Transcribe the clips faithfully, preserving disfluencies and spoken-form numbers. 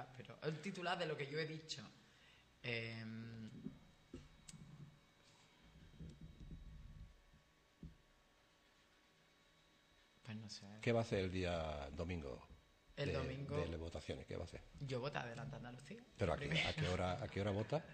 titular, pero el titular de lo que yo he dicho. Eh, pues no sé. ¿Qué va a hacer el día domingo? El de, domingo. De las votaciones, ¿qué va a hacer? Yo voto Adelante Andalucía. ¿Pero a qué, a qué hora, a qué hora vota?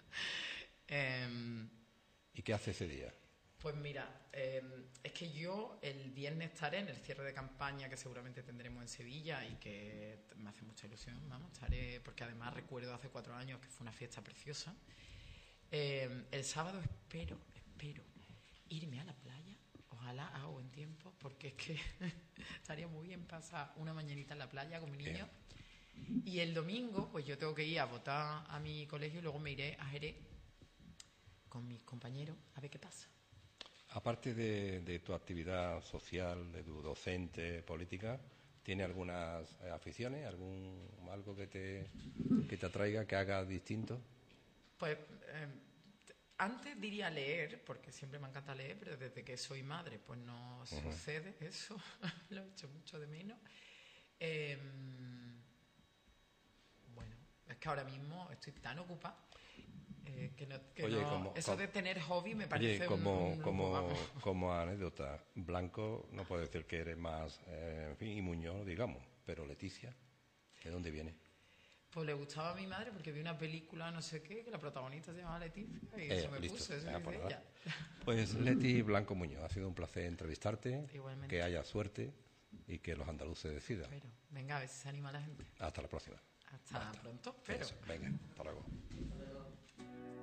eh, ¿Y qué hace ese día? Pues mira, eh, es que yo el viernes estaré en el cierre de campaña que seguramente tendremos en Sevilla y que me hace mucha ilusión, vamos, estaré, porque además recuerdo hace cuatro años que fue una fiesta preciosa. Eh, el sábado espero, espero irme a la playa, ojalá haga buen tiempo, porque es que estaría muy bien pasar una mañanita en la playa con mi niño. Bien. Y el domingo, pues yo tengo que ir a votar a mi colegio y luego me iré a Jerez con mis compañeros a ver qué pasa. Aparte de, de tu actividad social, de tu docente, política, ¿tiene algunas aficiones, algún algo que te, que te atraiga, que haga distinto? Pues eh, antes diría leer, porque siempre me encanta leer, pero desde que soy madre pues no uh-huh. sucede eso, lo he hecho mucho de menos. Eh, bueno, es que ahora mismo estoy tan ocupada eh, que, no, que oye, no, como, eso como, de tener hobby me parece oye, como, un, un lujo, como, vamos. como anécdota, Blanco no puede decir que eres más, eh, en fin, y Muñoz, digamos, pero Leticia, ¿de dónde viene? Pues le gustaba a mi madre porque vi una película, no sé qué, que la protagonista se llamaba Leticia y eh, eso me listo. puso, eso ah, dice pues, ella. Pues Leti Blanco Muñoz, ha sido un placer entrevistarte, igualmente. Que haya suerte y que los andaluces decidan. Pero, venga, a ver si se anima la gente. Hasta la próxima. Hasta Basta. pronto, pero. Eso, venga, hasta luego.